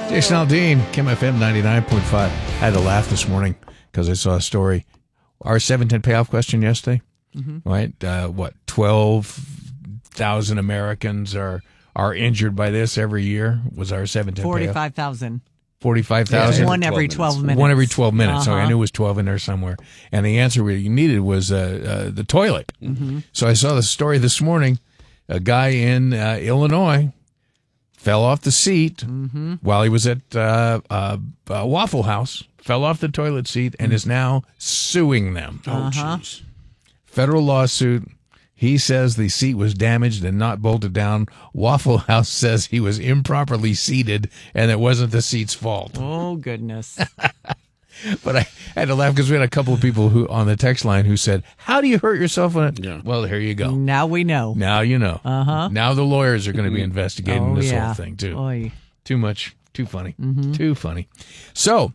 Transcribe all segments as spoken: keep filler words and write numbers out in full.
Jason Aldean, Kim F M ninety-nine point five. I had to laugh this morning because I saw a story. Our seven ten payoff question yesterday, mm-hmm. right? Uh, what, twelve thousand Americans are, are injured by this every year was our seven ten payoff. forty-five thousand. forty-five thousand? Yeah, one every twelve minutes. One every twelve minutes. Uh-huh. So I knew it was twelve in there somewhere. And the answer we needed was uh, uh, the toilet. Mm-hmm. So I saw the story this morning. A guy in uh, Illinois fell off the seat mm-hmm. while he was at uh, uh, uh, Waffle House, fell off the toilet seat, and mm-hmm. is now suing them. Uh-huh. Oh, jeez. Federal lawsuit. He says the seat was damaged and not bolted down. Waffle House says he was improperly seated and it wasn't the seat's fault. Oh, goodness. But I had to laugh because we had a couple of people who on the text line who said, how do you hurt yourself on it? Yeah. Well, here you go. Now we know. Now you know. Uh-huh. Now the lawyers are going to be investigating oh, this yeah. whole thing, too. Oy. Too much. Too funny. Mm-hmm. Too funny. So.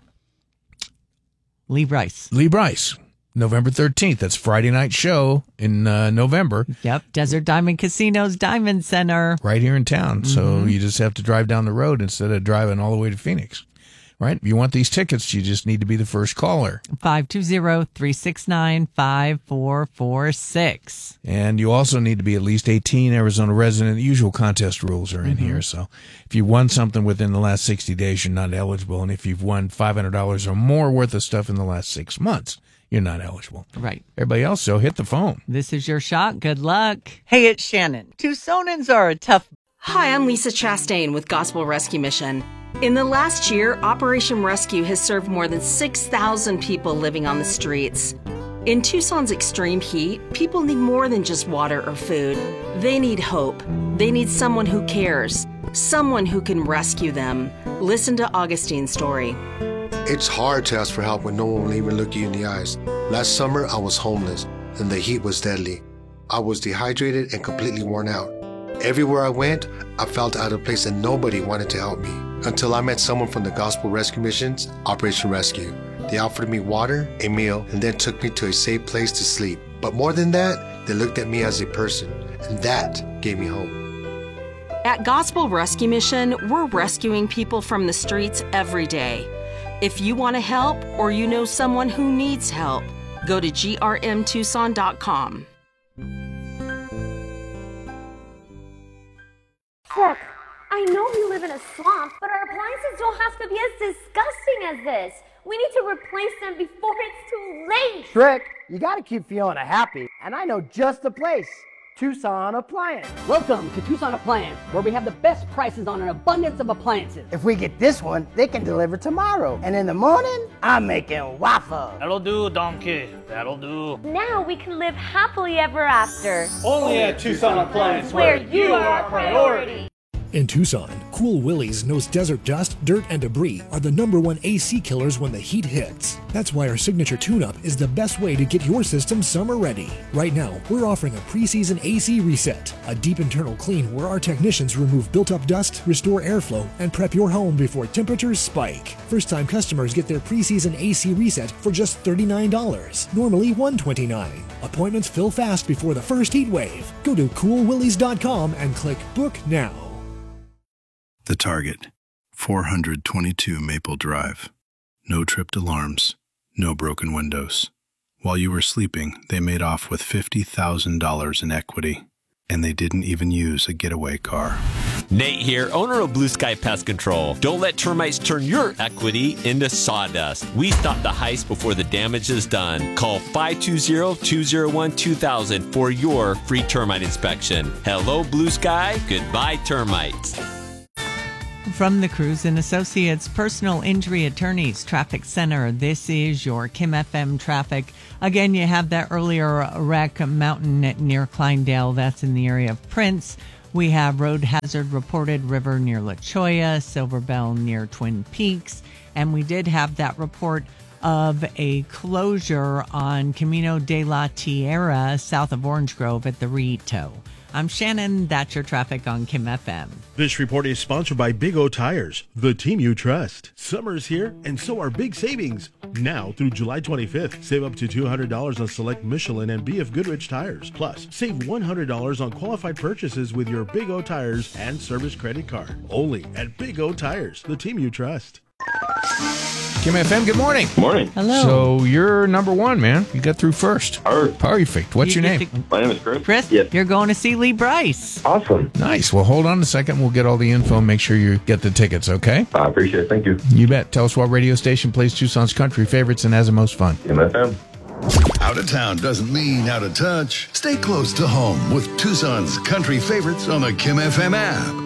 Lee Brice. Lee Brice. November thirteenth. That's Friday night show in uh, November. Yep. Desert Diamond Casino's Diamond Center. Right here in town. Mm-hmm. So you just have to drive down the road instead of driving all the way to Phoenix. Right? If you want these tickets, you just need to be the first caller. five two zero, three six nine, five four four six. And you also need to be at least eighteen, Arizona resident. The usual contest rules are in mm-hmm. here. So if you won something within the last sixty days, you're not eligible. And if you've won five hundred dollars or more worth of stuff in the last six months, you're not eligible. Right. Everybody else, so hit the phone. This is your shot. Good luck. Hey, it's Shannon. Tucsonans are a tough... Hi, I'm Lisa Chastain with Gospel Rescue Mission. In the last year, Operation Rescue has served more than six thousand people living on the streets. In Tucson's extreme heat, people need more than just water or food. They need hope. They need someone who cares, someone who can rescue them. Listen to Augustine's story. It's hard to ask for help when no one will even look you in the eyes. Last summer, I was homeless, and the heat was deadly. I was dehydrated and completely worn out. Everywhere I went, I felt out of place and nobody wanted to help me. Until I met someone from the Gospel Rescue Mission's Operation Rescue. They offered me water, a meal, and then took me to a safe place to sleep. But more than that, they looked at me as a person, and that gave me hope. At Gospel Rescue Mission, we're rescuing people from the streets every day. If you want to help or you know someone who needs help, go to G R M Tucson dot com. Look, I know you live in a swamp, but our appliances don't have to be as disgusting as this. We need to replace them before it's too late. Trick, you gotta keep Fiona happy, and I know just the place. Tucson Appliance. Welcome to Tucson Appliance, where we have the best prices on an abundance of appliances. If we get this one, they can deliver tomorrow. And in the morning, I'm making waffle. That'll do, donkey. That'll do. Now we can live happily ever after. Only at Tucson Appliance, where you are our priority. In Tucson, Cool Willie's knows desert dust, dirt, and debris are the number one A C killers when the heat hits. That's why our signature tune-up is the best way to get your system summer ready. Right now, we're offering a preseason A C reset, a deep internal clean where our technicians remove built-up dust, restore airflow, and prep your home before temperatures spike. First-time customers get their preseason A C reset for just thirty-nine dollars, normally one hundred twenty-nine dollars. Appointments fill fast before the first heat wave. Go to cool willies dot com and click Book Now. The Target, four hundred twenty-two Maple Drive. No tripped alarms, no broken windows. While you were sleeping, they made off with fifty thousand dollars in equity, and they didn't even use a getaway car. Nate here, owner of Blue Sky Pest Control. Don't let termites turn your equity into sawdust. We stop the heist before the damage is done. Call five two zero, two zero one, two thousand for your free termite inspection. Hello, Blue Sky. Goodbye, termites. From the Cruz and Associates Personal Injury Attorneys Traffic Center, this is your Kim F M traffic. Again, you have that earlier wreck, Mountain near Kleindale. That's in the area of Prince. We have road hazard reported, River near La Cholla, Silver Bell near Twin Peaks. And we did have that report of a closure on Camino de la Tierra south of Orange Grove at the Rito. I'm Shannon. That's your traffic on Kim F M. This report is sponsored by Big O Tires, the team you trust. Summer's here, and so are big savings. Now through July twenty-fifth, save up to two hundred dollars on select Michelin and B F Goodrich tires. Plus, save one hundred dollars on qualified purchases with your Big O Tires and service credit card. Only at Big O Tires, the team you trust. Kim F M, good morning. Morning. Hello. So you're number one, man. You got through first. Perfect. Perfect. What's You your get name? to- My name is Chris. Chris, Yes. you're going to see Lee Bryce. Awesome. Nice. Well, hold on a second. We'll get all the info and make sure you get the tickets, okay? I appreciate it. Thank you. You bet. Tell us what radio station plays Tucson's country favorites and has the most fun. M F M. Out of town doesn't mean out of touch. Stay close to home with Tucson's country favorites on the Kim F M app.